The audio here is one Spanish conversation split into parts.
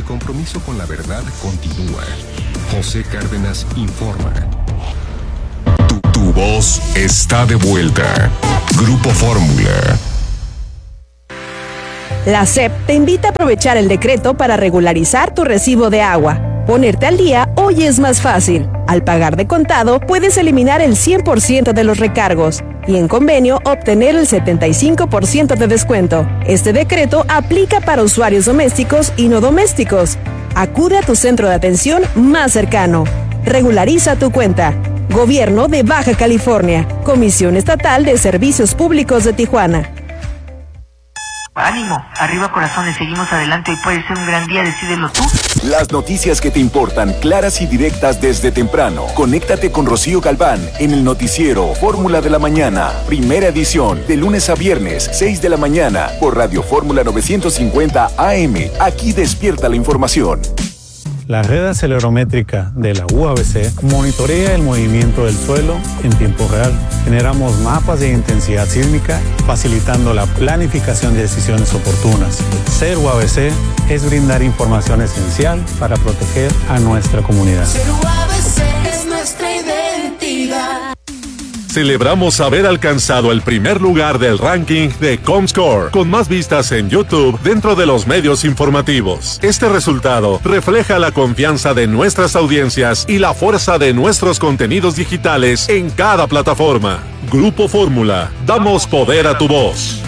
compromiso con la verdad continúa. José Cárdenas informa. Tu voz está de vuelta. Grupo Fórmula. La SEP te invita a aprovechar el decreto para regularizar tu recibo de agua. Ponerte al día hoy es más fácil. Al pagar de contado, puedes eliminar el 100% de los recargos y en convenio obtener el 75% de descuento. Este decreto aplica para usuarios domésticos y no domésticos. Acude a tu centro de atención más cercano. Regulariza tu cuenta. Gobierno de Baja California. Comisión Estatal de Servicios Públicos de Tijuana. Ánimo, arriba corazones, seguimos adelante y puede ser un gran día, decídelo tú. Las noticias que te importan, claras y directas desde temprano. Conéctate con Rocío Galván en el noticiero Fórmula de la Mañana, primera edición, de lunes a viernes, 6 de la mañana, por Radio Fórmula 950 AM. Aquí despierta la información. La red acelerométrica de la UABC monitorea el movimiento del suelo en tiempo real. Generamos mapas de intensidad sísmica, facilitando la planificación de decisiones oportunas. Ser UABC es brindar información esencial para proteger a nuestra comunidad. Ser UABC es nuestra identidad. Celebramos haber alcanzado el primer lugar del ranking de Comscore, con más vistas en YouTube dentro de los medios informativos. Este resultado refleja la confianza de nuestras audiencias y la fuerza de nuestros contenidos digitales en cada plataforma. Grupo Fórmula, damos poder a tu voz.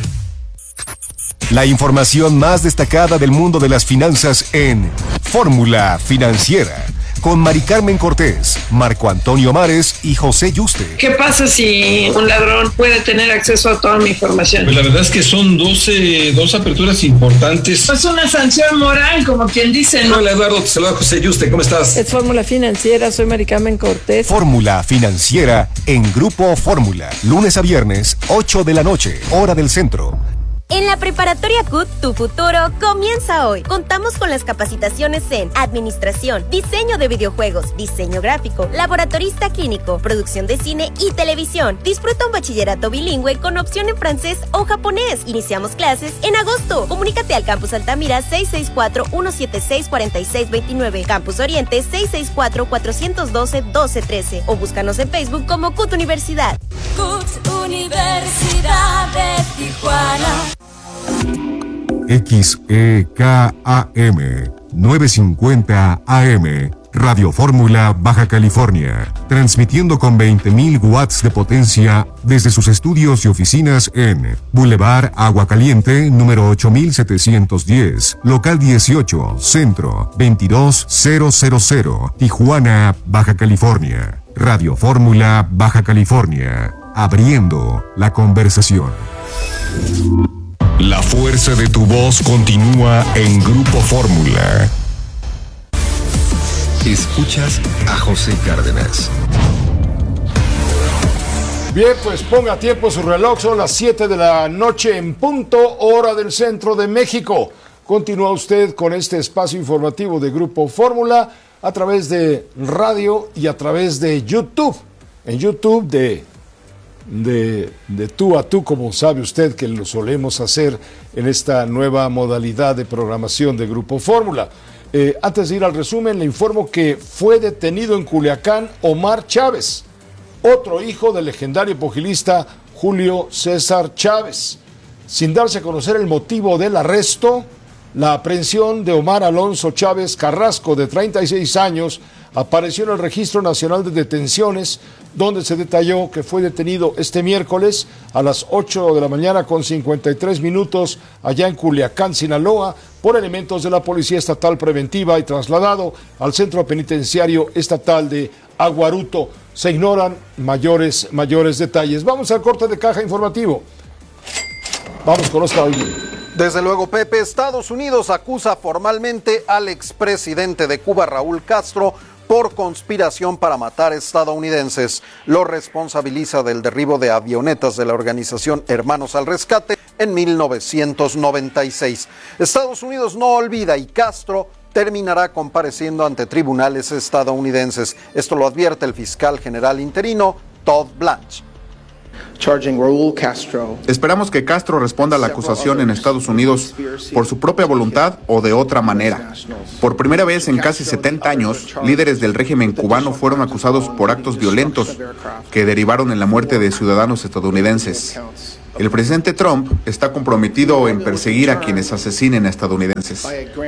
La información más destacada del mundo de las finanzas en Fórmula Financiera, con Mari Carmen Cortés, Marco Antonio Mares y José Yuste. ¿Qué pasa si un ladrón puede tener acceso a toda mi información? Pues la verdad es que son dos aperturas importantes. Es una sanción moral, como quien dice, ¿no? Hola Eduardo, te saluda José Yuste, ¿cómo estás? Es Fórmula Financiera, soy Mari Carmen Cortés. Fórmula Financiera en Grupo Fórmula, lunes a viernes, 8 de la noche, hora del centro. En la Preparatoria CUT, tu futuro comienza hoy. Contamos con las capacitaciones en Administración, Diseño de Videojuegos, Diseño Gráfico, Laboratorista Clínico, Producción de Cine y Televisión. Disfruta un bachillerato bilingüe con opción en francés o japonés. Iniciamos clases en agosto. Comunícate al Campus Altamira 664-176-4629, Campus Oriente 664-412-1213 o búscanos en Facebook como CUT Universidad. CUT Universidad de Tijuana. XEKAM 950 AM, Radio Fórmula Baja California, transmitiendo con 20.000 watts de potencia desde sus estudios y oficinas en Boulevard Agua Caliente, número 8710, local 18, Centro 22000, Tijuana, Baja California. Radio Fórmula Baja California, abriendo la conversación. La fuerza de tu voz continúa en Grupo Fórmula. Escuchas a José Cárdenas. Bien, pues ponga a tiempo su reloj, son las 7 de la noche en punto, hora del centro de México. Continúa usted con este espacio informativo de Grupo Fórmula a través de radio y a través de YouTube. En YouTube de tú a tú, como sabe usted que lo solemos hacer en esta nueva modalidad de programación de Grupo Fórmula. Antes de ir al resumen, le informo que fue detenido en Culiacán Omar Chávez, otro hijo del legendario pugilista Julio César Chávez. Sin darse a conocer el motivo del arresto, la aprehensión de Omar Alonso Chávez Carrasco, de 36 años, apareció en el Registro Nacional de Detenciones, donde se detalló que fue detenido este miércoles a las 8 de la mañana con 53 minutos allá en Culiacán, Sinaloa, por elementos de la Policía Estatal Preventiva y trasladado al Centro Penitenciario Estatal de Aguaruto. Se ignoran mayores detalles. Vamos al corte de caja informativo. Vamos con Oscar. Desde luego, Pepe, Estados Unidos acusa formalmente al expresidente de Cuba, Raúl Castro, por conspiración para matar estadounidenses. Lo responsabiliza del derribo de avionetas de la organización Hermanos al Rescate en 1996. Estados Unidos no olvida y Castro terminará compareciendo ante tribunales estadounidenses. Esto lo advierte el fiscal general interino Todd Blanche. Esperamos que Castro responda a la acusación en Estados Unidos por su propia voluntad o de otra manera. Por primera vez en casi 70 años, líderes del régimen cubano fueron acusados por actos violentos que derivaron en la muerte de ciudadanos estadounidenses. El presidente Trump está comprometido en perseguir a quienes asesinen a estadounidenses.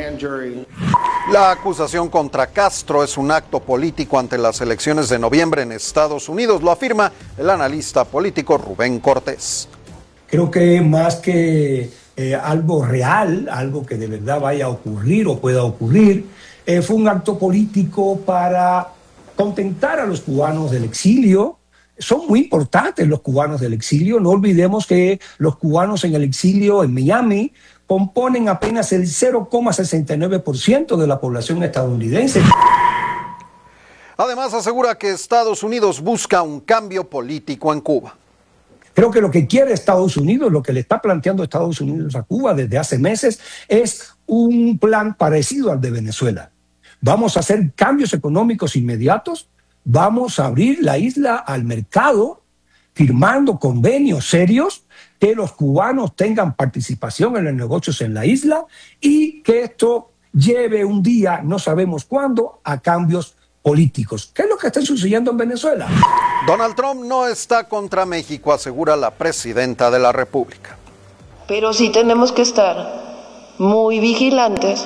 La acusación contra Castro es un acto político ante las elecciones de noviembre en Estados Unidos, lo afirma el analista político Rubén Cortés. Creo que más que algo real, algo que de verdad vaya a ocurrir o pueda ocurrir, fue un acto político para contentar a los cubanos del exilio. Son muy importantes los cubanos del exilio. No olvidemos que los cubanos en el exilio en Miami componen apenas el 0,69% de la población estadounidense. Además, asegura que Estados Unidos busca un cambio político en Cuba. Creo que lo que quiere Estados Unidos, lo que le está planteando Estados Unidos a Cuba desde hace meses, es un plan parecido al de Venezuela. Vamos a hacer cambios económicos inmediatos. Vamos a abrir la isla al mercado, firmando convenios serios, que los cubanos tengan participación en los negocios en la isla y que esto lleve un día, no sabemos cuándo, a cambios políticos. ¿Qué es lo que está sucediendo en Venezuela? Donald Trump no está contra México, asegura la presidenta de la República. Pero sí tenemos que estar muy vigilantes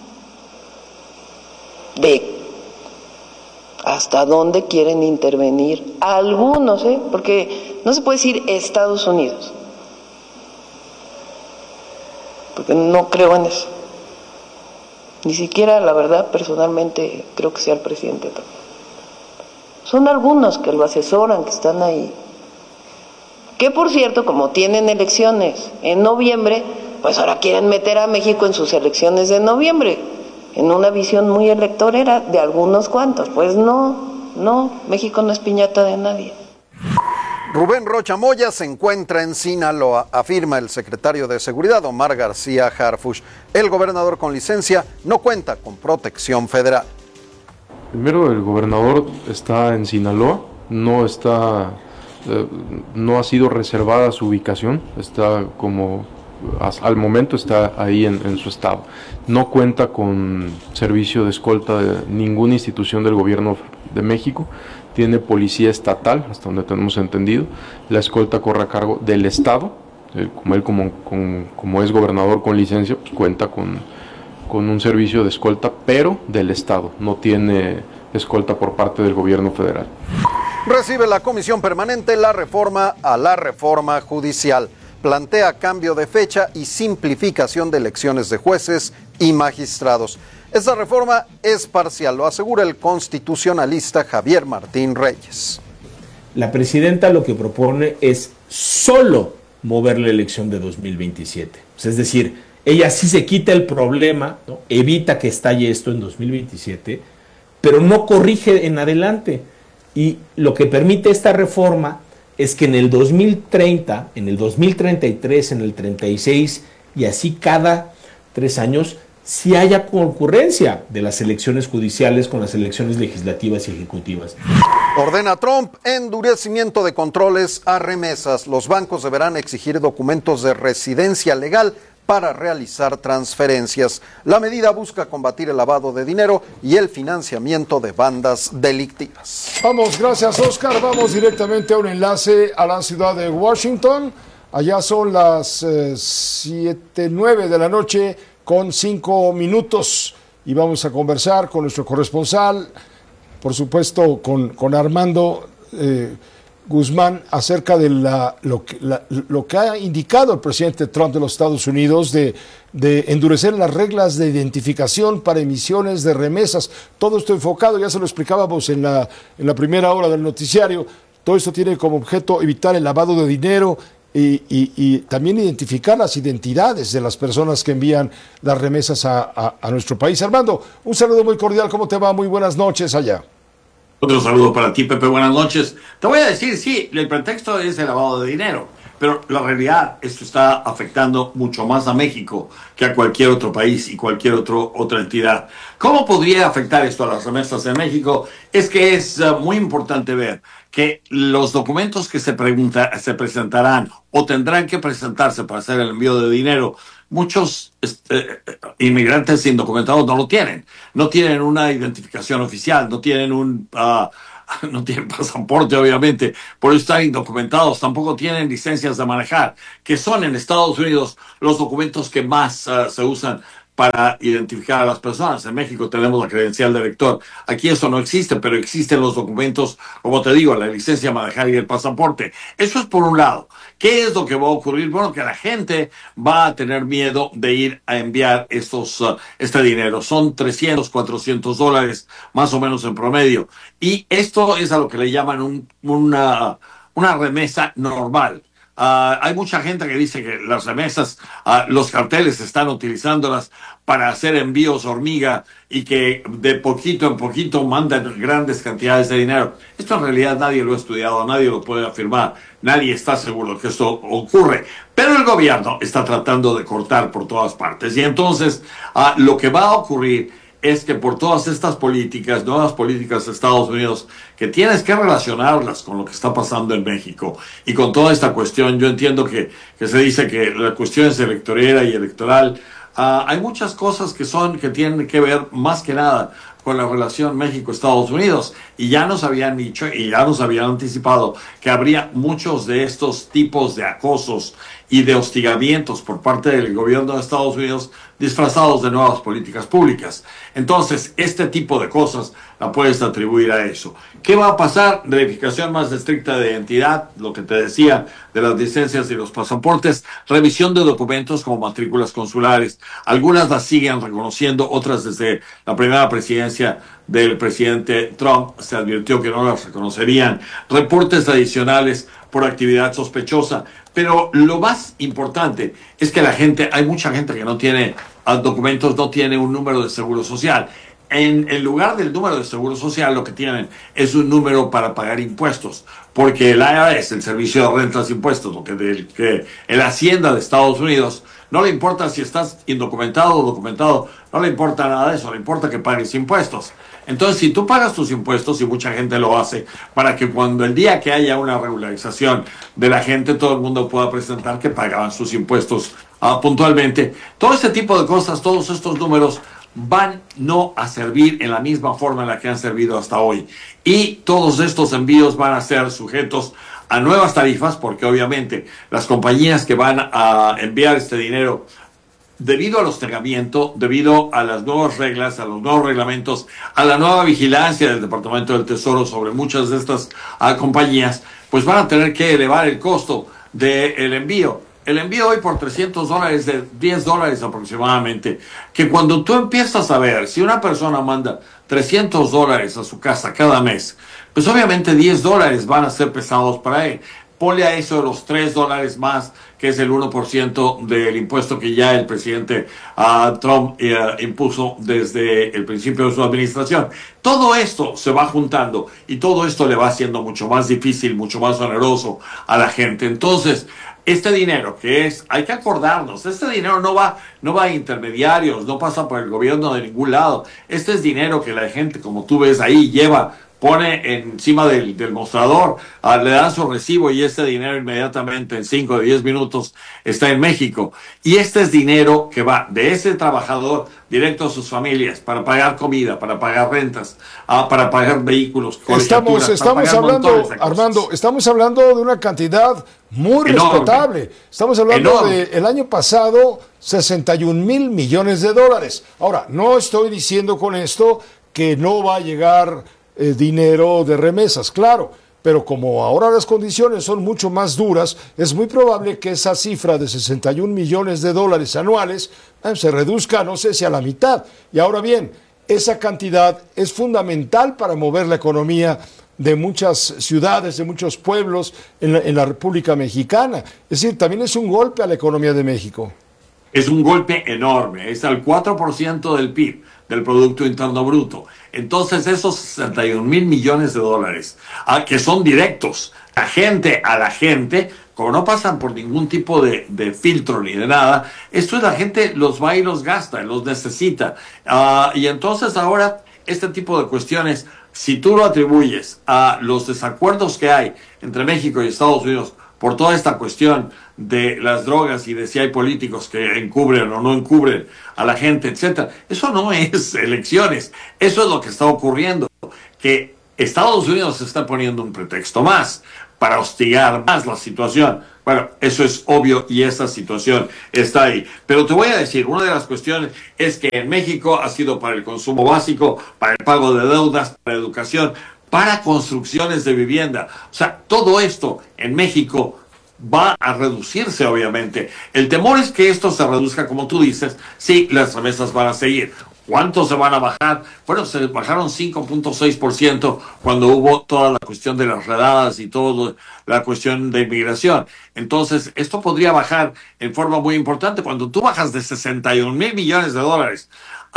de hasta dónde quieren intervenir algunos, porque no se puede decir Estados Unidos, porque no creo en eso. Ni siquiera, la verdad, personalmente creo que sea el presidente Trump. Son algunos que lo asesoran, que están ahí. Que por cierto, como tienen elecciones en noviembre, pues ahora quieren meter a México en sus elecciones de noviembre, en una visión muy electorera de algunos cuantos. Pues no, México no es piñata de nadie. Rubén Rocha Moya se encuentra en Sinaloa, afirma el secretario de Seguridad Omar García Harfuch. El gobernador con licencia no cuenta con protección federal. Primero, el gobernador está en Sinaloa, no ha sido reservada su ubicación, está al momento está ahí en su estado. No cuenta con servicio de escolta de ninguna institución del gobierno de México. Tiene policía estatal, hasta donde tenemos entendido. La escolta corre a cargo del estado. Como es gobernador con licencia, pues cuenta con un servicio de escolta, pero del estado. No tiene escolta por parte del gobierno federal. Recibe la Comisión Permanente la reforma a la reforma judicial. Plantea cambio de fecha y simplificación de elecciones de jueces y magistrados. Esta reforma es parcial, lo asegura el constitucionalista Javier Martín Reyes. La presidenta lo que propone es solo mover la elección de 2027. Es decir, ella sí se quita el problema, ¿no? Evita que estalle esto en 2027, pero no corrige en adelante. Y lo que permite esta reforma es que en el 2030, en el 2033, en el 36 y así cada 3 años, si haya concurrencia de las elecciones judiciales con las elecciones legislativas y ejecutivas. Ordena Trump endurecimiento de controles a remesas. Los bancos deberán exigir documentos de residencia legal para realizar transferencias. La medida busca combatir el lavado de dinero y el financiamiento de bandas delictivas. Vamos, gracias Oscar. Vamos directamente a un enlace a la ciudad de Washington. Allá son las 7:09 de la noche con 5 minutos y vamos a conversar con nuestro corresponsal, por supuesto con Armando Guzmán, acerca de lo que ha indicado el presidente Trump de los Estados Unidos de endurecer las reglas de identificación para emisiones de remesas. Todo esto enfocado, ya se lo explicábamos en la primera hora del noticiario, todo esto tiene como objeto evitar el lavado de dinero y también identificar las identidades de las personas que envían las remesas a nuestro país. Armando, un saludo muy cordial, ¿cómo te va? Muy buenas noches allá. Otro saludo para ti, Pepe, buenas noches. Te voy a decir, sí, el pretexto es el lavado de dinero, Pero la realidad, esto está afectando mucho más a México que a cualquier otro país y cualquier otra entidad. ¿Cómo podría afectar esto a las remesas en México? Es que es muy importante ver que los documentos que se presentarán o tendrán que presentarse para hacer el envío de dinero, muchos inmigrantes indocumentados no lo tienen. No tienen una identificación oficial, no tienen no tienen pasaporte, obviamente, por eso están indocumentados, tampoco tienen licencias de manejar, que son en Estados Unidos los documentos que más se usan para identificar a las personas. En México tenemos la credencial de elector. Aquí eso no existe, pero existen los documentos, como te digo, la licencia de manejar y el pasaporte. Eso es por un lado. ¿Qué es lo que va a ocurrir? Bueno, que la gente va a tener miedo de ir a enviar este dinero. Son $300, $400 más o menos en promedio. Y esto es a lo que le llaman una remesa normal. Hay mucha gente que dice que las remesas, los carteles están utilizándolas para hacer envíos hormiga y que de poquito en poquito mandan grandes cantidades de dinero. Esto en realidad nadie lo ha estudiado, nadie lo puede afirmar, nadie está seguro que esto ocurre. Pero el gobierno está tratando de cortar por todas partes. Y entonces lo que va a ocurrir es que por todas estas políticas, nuevas políticas de Estados Unidos, que tienes que relacionarlas con lo que está pasando en México y con toda esta cuestión, yo entiendo que se dice que la cuestión es electorera y electoral. Hay muchas cosas que tienen que ver más que nada con la relación México-Estados Unidos, y ya nos habían dicho y ya nos habían anticipado que habría muchos de estos tipos de acosos y de hostigamientos por parte del gobierno de Estados Unidos disfrazados de nuevas políticas públicas. Entonces, este tipo de cosas la puedes atribuir a eso. ¿Qué va a pasar? Verificación más estricta de identidad, lo que te decía de las licencias y los pasaportes, revisión de documentos como matrículas consulares. Algunas las siguen reconociendo, otras desde la primera presidencia del presidente Trump se advirtió que no las reconocerían. Reportes adicionales por actividad sospechosa. Pero lo más importante es que hay mucha gente que no tiene documentos, no tiene un número de seguro social. En lugar del número de seguro social, lo que tienen es un número para pagar impuestos, porque el IRS, el Servicio de Rentas e Impuestos, que el Hacienda de Estados Unidos, no le importa si estás indocumentado o documentado, no le importa nada de eso, le importa que pagues impuestos. Entonces, si tú pagas tus impuestos, y mucha gente lo hace, para que cuando el día que haya una regularización de la gente, todo el mundo pueda presentar que pagaban sus impuestos puntualmente. Todo este tipo de cosas, todos estos números van no a servir en la misma forma en la que han servido hasta hoy. Y todos estos envíos van a ser sujetos a nuevas tarifas, porque obviamente las compañías que van a enviar este dinero, debido al hostigamiento, debido a las nuevas reglas, a los nuevos reglamentos, a la nueva vigilancia del Departamento del Tesoro sobre muchas de estas compañías, pues van a tener que elevar el costo del envío. El envío hoy por $300 de $10 aproximadamente, que cuando tú empiezas a ver, si una persona manda $300 a su casa cada mes, pues obviamente $10 van a ser pesados para él. Ponle a eso los $3 más, que es el 1% del impuesto que ya el presidente Trump impuso desde el principio de su administración. Todo esto se va juntando y todo esto le va haciendo mucho más difícil, mucho más oneroso a la gente. Entonces, este dinero hay que acordarnos, este dinero no va a intermediarios, no pasa por el gobierno de ningún lado. Este es dinero que la gente, como tú ves ahí, pone encima del mostrador, le dan su recibo y este dinero inmediatamente en 5 o 10 minutos está en México. Y este es dinero que va de ese trabajador directo a sus familias para pagar comida, para pagar rentas, para pagar vehículos. Estamos hablando, Armando, estamos hablando de una cantidad muy respetable. Estamos hablando del año pasado, 61 mil millones de dólares. Ahora, no estoy diciendo con esto que no va a llegar dinero de remesas, claro, pero como ahora las condiciones son mucho más duras, es muy probable que esa cifra de 61 millones de dólares anuales se reduzca, no sé si a la mitad. Y ahora bien, esa cantidad es fundamental para mover la economía de muchas ciudades, de muchos pueblos en la República Mexicana. Es decir, también es un golpe a la economía de México. Es un golpe enorme, es al 4% del PIB, del Producto Interno Bruto. Entonces esos 61 mil millones de dólares, que son directos a la gente, como no pasan por ningún tipo de filtro ni de nada, esto es la gente los va y los gasta, los necesita. Y entonces ahora este tipo de cuestiones, si tú lo atribuyes a los desacuerdos que hay entre México y Estados Unidos por toda esta cuestión de las drogas y de si hay políticos que encubren o no encubren a la gente, etcétera, eso no es elecciones, eso es lo que está ocurriendo, que Estados Unidos se está poniendo un pretexto más para hostigar más la situación. Bueno, eso es obvio y esa situación está ahí. Pero te voy a decir, una de las cuestiones es que en México ha sido para el consumo básico, para el pago de deudas, para educación, para construcciones de vivienda. O sea, todo esto en México va a reducirse, obviamente. El temor es que esto se reduzca, como tú dices. Sí, las remesas van a seguir. ¿Cuánto se van a bajar? Bueno, se bajaron 5.6% cuando hubo toda la cuestión de las redadas y toda la cuestión de inmigración. Entonces, esto podría bajar en forma muy importante. Cuando tú bajas de 61,000 millones de dólares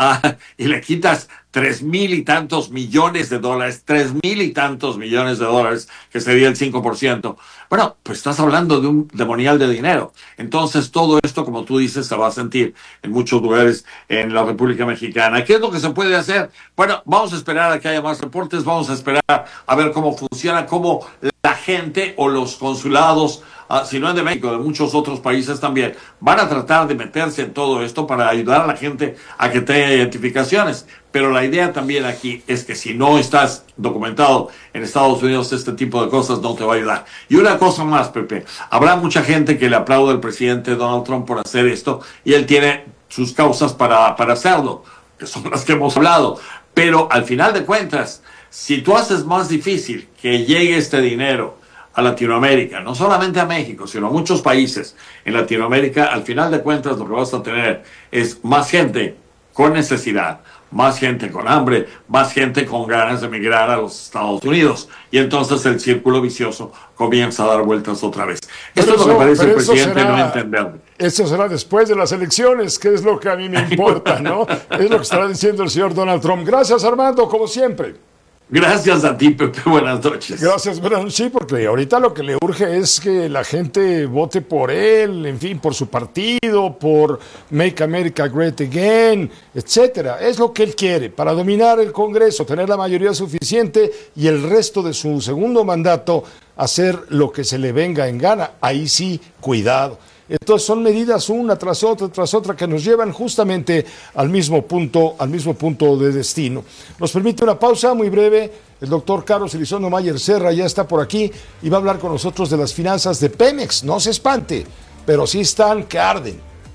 y le quitas 3,000 y tantos millones de dólares, 3,000 y tantos millones de dólares, que sería el 5%, bueno, pues estás hablando de un demonial de dinero. Entonces, todo esto, como tú dices, se va a sentir en muchos lugares en la República Mexicana. ¿Qué es lo que se puede hacer? Bueno, vamos a esperar a que haya más reportes, vamos a esperar a ver cómo funciona, cómo la gente o los consulados, si no es de México, de muchos otros países también, van a tratar de meterse en todo esto para ayudar a la gente a que tenga identificaciones. Pero la idea también aquí es que si no estás documentado en Estados Unidos, este tipo de cosas no te va a ayudar. Y una cosa más, Pepe, habrá mucha gente que le aplaude al presidente Donald Trump por hacer esto, y él tiene sus causas para hacerlo, que son las que hemos hablado. Pero al final de cuentas, si tú haces más difícil que llegue este dinero a Latinoamérica, no solamente a México, sino a muchos países en Latinoamérica, al final de cuentas lo que vas a tener es más gente con necesidad, más gente con hambre, más gente con ganas de emigrar a los Estados Unidos. Y entonces el círculo vicioso comienza a dar vueltas otra vez. Esto es lo que parece el presidente no entender. Eso será después de las elecciones, que es lo que a mí me importa, ¿no? Es lo que estará diciendo el señor Donald Trump. Gracias, Armando, como siempre. Gracias a ti, Pepe. Buenas noches. Gracias, buenas noches. Sí, porque ahorita lo que le urge es que la gente vote por él, en fin, por su partido, por Make America Great Again, etcétera. Es lo que él quiere para dominar el Congreso, tener la mayoría suficiente y el resto de su segundo mandato hacer lo que se le venga en gana. Ahí sí, cuidado. Entonces son medidas una tras otra que nos llevan justamente al mismo punto de destino. Nos permite una pausa muy breve. El doctor Carlos Elizondo Mayer Serra ya está por aquí y va a hablar con nosotros de las finanzas de Pemex. No se espante, pero sí están que arden.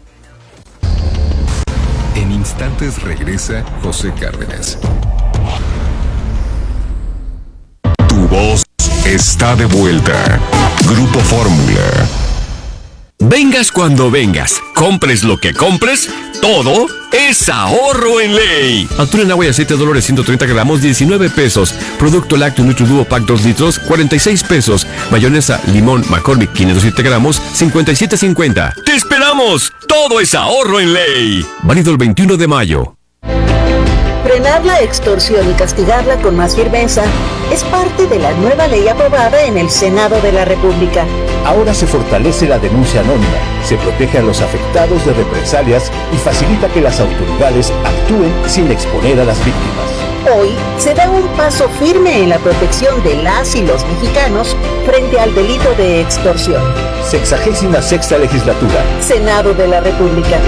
En instantes regresa José Cárdenas. Tu voz está de vuelta. Grupo Fórmula. Vengas cuando vengas, compres lo que compres, todo es ahorro en ley. Atún en agua y aceite Dolores 130 gramos, 19 pesos. Producto lácteo NutriDuo Pack 2 litros, 46 pesos. Mayonesa limón McCormick 507 gramos, 57.50. ¡Te esperamos! Todo es ahorro en ley. Válido el 21 de mayo. Frenar la extorsión y castigarla con más firmeza es parte de la nueva ley aprobada en el Senado de la República. Ahora se fortalece la denuncia anónima, se protege a los afectados de represalias y facilita que las autoridades actúen sin exponer a las víctimas. Hoy se da un paso firme en la protección de las y los mexicanos frente al delito de extorsión. 66ª legislatura. Senado de la República.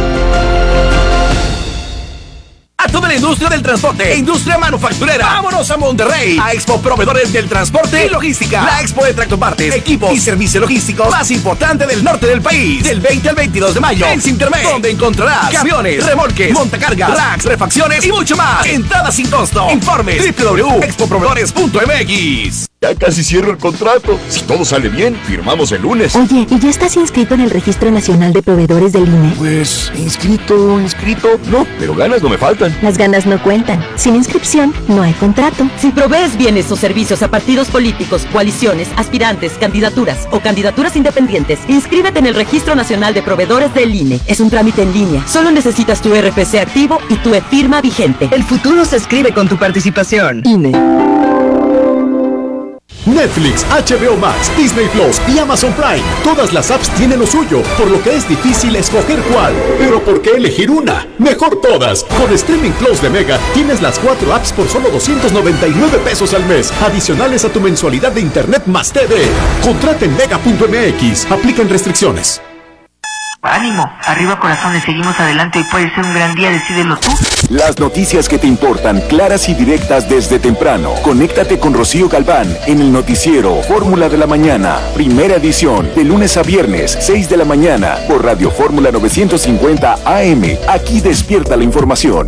A toda la industria del transporte e industria manufacturera. Vámonos a Monterrey, a Expo Proveedores del Transporte y Logística. La expo de tractopartes, equipos y servicios logísticos más importante del norte del país. Del 20 al 22 de mayo en Sintermex, donde encontrarás camiones, remolques, montacargas, racks, refacciones y mucho más. Entrada sin costo. Informe www.expoproveedores.mx. Ya casi cierro el contrato. Si todo sale bien, firmamos el lunes. Oye, ¿y ya estás inscrito en el Registro Nacional de Proveedores del INE? Pues, inscrito, no, pero ganas no me faltan. Las ganas no cuentan. Sin inscripción, no hay contrato. Si provees bienes o servicios a partidos políticos, coaliciones, aspirantes, candidaturas o candidaturas independientes, inscríbete en el Registro Nacional de Proveedores del INE. Es un trámite en línea. Solo necesitas tu RFC activo y tu e-firma vigente. El futuro se escribe con tu participación. INE. Netflix, HBO Max, Disney Plus y Amazon Prime. Todas las apps tienen lo suyo, por lo que es difícil escoger cuál. Pero ¿por qué elegir una? Mejor todas. Con Streaming Plus de Mega tienes las 4 apps por solo 299 pesos al mes, adicionales a tu mensualidad de Internet más TV. Contrata en mega.mx. Aplican restricciones. Ánimo, arriba corazones, seguimos adelante. Hoy puede ser un gran día, decídelo tú. Las noticias que te importan, claras y directas desde temprano. Conéctate con Rocío Galván en el noticiero Fórmula de la Mañana. Primera edición, de lunes a viernes, 6 de la mañana, por Radio Fórmula 950 AM. Aquí despierta la información.